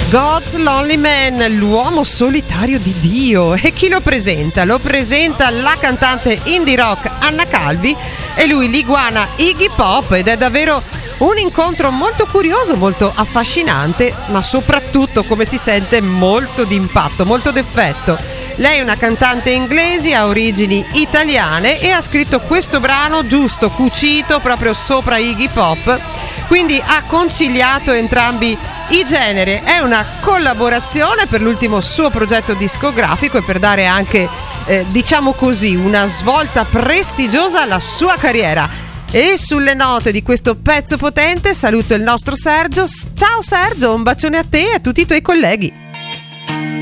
God's Lonely Man, l'uomo solitario di Dio. E chi lo presenta? Lo presenta la cantante indie rock Anna Calvi e lui l'iguana Iggy Pop, ed è davvero un incontro molto curioso, molto affascinante, ma soprattutto, come si sente, molto d'impatto, molto d'effetto. Lei è una cantante inglese, ha origini italiane e ha scritto questo brano giusto, cucito proprio sopra Iggy Pop, quindi ha conciliato entrambi i generi. È una collaborazione per l'ultimo suo progetto discografico e per dare anche, diciamo così, una svolta prestigiosa alla sua carriera. E sulle note di questo pezzo potente saluto il nostro Sergio. Ciao Sergio, un bacione a te e a tutti i tuoi colleghi.